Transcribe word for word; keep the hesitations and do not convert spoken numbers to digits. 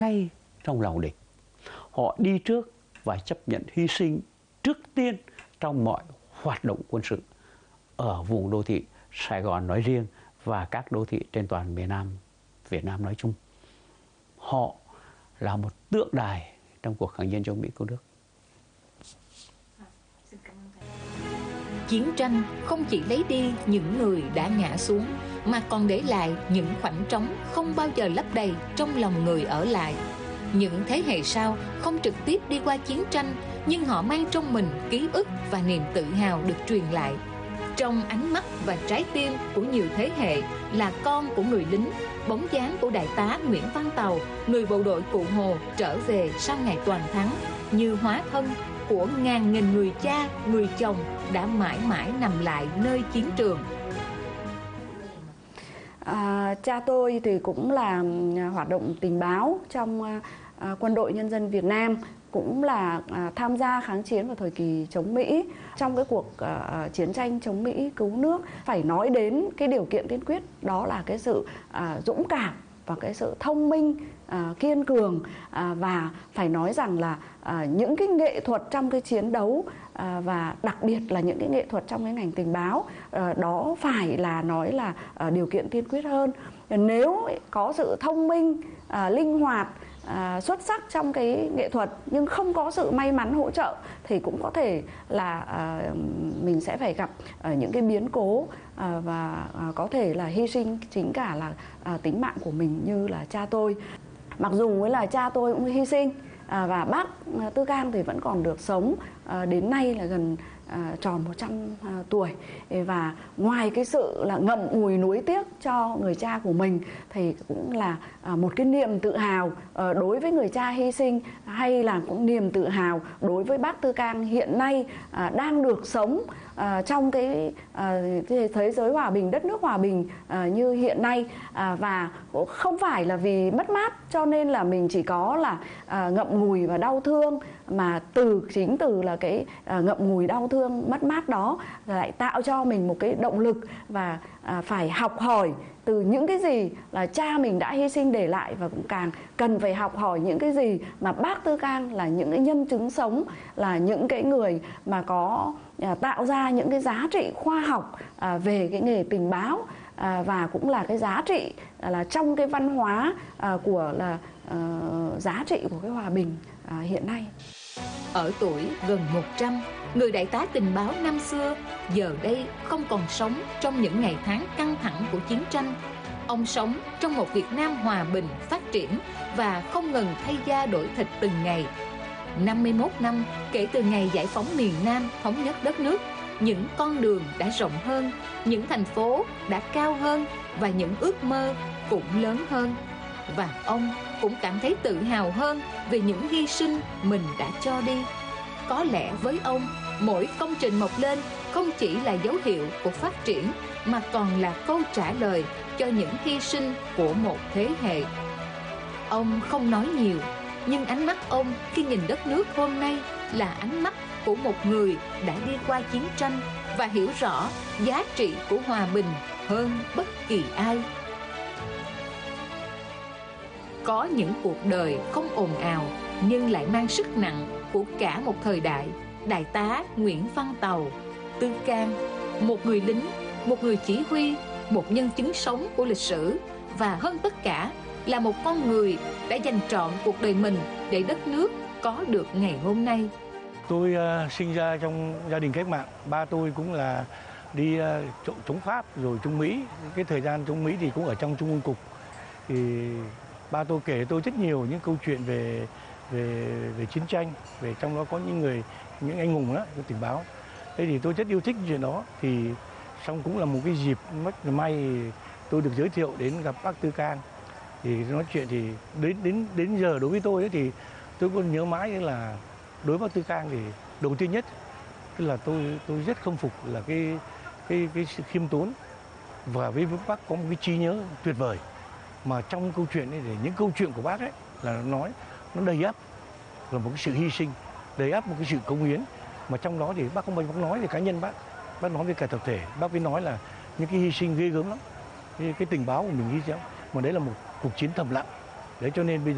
ngay trong lòng địch. Họ đi trước và chấp nhận hy sinh trước tiên trong mọi hoạt động quân sự ở vùng đô thị Sài Gòn nói riêng và các đô thị trên toàn miền Nam Việt Nam nói chung. Họ là một tượng đài trong cuộc kháng chiến chống Mỹ cứu nước. Chiến tranh không chỉ lấy đi những người đã ngã xuống, mà còn để lại những khoảnh trống không bao giờ lấp đầy trong lòng người ở lại. Những thế hệ sau không trực tiếp đi qua chiến tranh, nhưng họ mang trong mình ký ức và niềm tự hào được truyền lại. Trong ánh mắt và trái tim của nhiều thế hệ là con của người lính, bóng dáng của đại tá Nguyễn Văn Tàu, người bộ đội Cụ Hồ trở về sau ngày toàn thắng, như hóa thân của ngàn nghìn người cha, người chồng đã mãi mãi nằm lại nơi chiến trường. À, cha tôi thì cũng là hoạt động tình báo trong à, Quân đội Nhân dân Việt Nam, cũng là à, tham gia kháng chiến vào thời kỳ chống Mỹ. Trong cái cuộc à, chiến tranh chống Mỹ cứu nước, phải nói đến cái điều kiện tiên quyết đó là cái sự à, dũng cảm và cái sự thông minh, à, kiên cường, à, và phải nói rằng là à, những cái nghệ thuật trong cái chiến đấu, à, và đặc biệt là những cái nghệ thuật trong cái ngành tình báo, à, đó phải là nói là à, điều kiện tiên quyết hơn. Nếu có sự thông minh, à, linh hoạt, À, xuất sắc trong cái nghệ thuật nhưng không có sự may mắn hỗ trợ thì cũng có thể là à, mình sẽ phải gặp à, những cái biến cố à, và à, có thể là hy sinh chính cả là à, tính mạng của mình như là cha tôi. Mặc dù với là cha tôi cũng hy sinh à, và bác à, Tư Cang thì vẫn còn được sống à, đến nay là gần à, tròn một trăm à, tuổi. Và ngoài cái sự là ngậm ngùi nuối tiếc cho người cha của mình thì cũng là à, một cái niềm tự hào à, đối với người cha hy sinh, hay là cũng niềm tự hào đối với bác Tư Cang hiện nay à, đang được sống à, trong cái à, thế giới hòa bình, đất nước hòa bình à, như hiện nay. À, và không phải là vì mất mát cho nên là mình chỉ có là à, ngậm ngùi và đau thương, mà từ chính từ là cái à, ngậm ngùi đau thương mất mát đó lại tạo cho mình một cái động lực và à, phải học hỏi từ những cái gì là cha mình đã hy sinh để lại, và cũng càng cần phải học hỏi những cái gì mà bác Tư Cang là những cái nhân chứng sống, là những cái người mà có à, tạo ra những cái giá trị khoa học à, về cái nghề tình báo, à, và cũng là cái giá trị à, là trong cái văn hóa à, của là à, giá trị của cái hòa bình à, hiện nay. Ở tuổi gần một trăm, người đại tá tình báo năm xưa giờ đây không còn sống trong những ngày tháng căng thẳng của chiến tranh. Ông sống trong một Việt Nam hòa bình, phát triển và không ngừng thay da đổi thịt từng ngày. năm mươi mốt năm kể từ ngày giải phóng miền Nam, thống nhất đất nước, những con đường đã rộng hơn, những thành phố đã cao hơn và những ước mơ cũng lớn hơn. Và ông cũng cảm thấy tự hào hơn về những hy sinh mình đã cho đi. Có lẽ với ông, mỗi công trình mọc lên không chỉ là dấu hiệu của phát triển, mà còn là câu trả lời cho những hy sinh của một thế hệ. Ông không nói nhiều, nhưng ánh mắt ông khi nhìn đất nước hôm nay là ánh mắt của một người đã đi qua chiến tranh và hiểu rõ giá trị của hòa bình hơn bất kỳ ai. Có những cuộc đời không ồn ào nhưng lại mang sức nặng của cả một thời đại. Đại tá Nguyễn Văn Tàu, Tư Cang, một người lính, một người chỉ huy, một nhân chứng sống của lịch sử, và hơn tất cả là một con người đã dành trọn cuộc đời mình để đất nước có được ngày hôm nay. Tôi uh, sinh ra trong gia đình cách mạng. Ba tôi cũng là đi uh, chống Pháp rồi chống Mỹ. Cái thời gian chống Mỹ thì cũng ở trong Trung ương Cục. Thì ba tôi kể tôi rất nhiều những câu chuyện về về về chiến tranh, về trong đó có những người, những anh hùng đó, tình báo. Thế thì tôi rất yêu thích chuyện đó. Thì xong cũng là một cái dịp mất may tôi được giới thiệu đến gặp bác Tư Cang. Thì nói chuyện thì đến đến đến giờ đối với tôi ấy, thì tôi còn nhớ mãi là đối với bác Tư Cang thì đầu tiên nhất tức là tôi tôi rất khâm phục là cái cái cái sự khiêm tốn, và với bác có một cái trí nhớ tuyệt vời. Mà trong câu chuyện này, thì những câu chuyện của bác ấy là nó nói nó đầy ắp là một cái sự hy sinh, đầy ắp một cái sự cống hiến, mà trong đó thì bác không phải bác nói về cá nhân bác, bác nói về cả tập thể. Bác mới nói là những cái hy sinh ghê gớm lắm, cái, cái tình báo của mình hy sinh, mà đấy là một cuộc chiến thầm lặng. Đấy cho nên bây giờ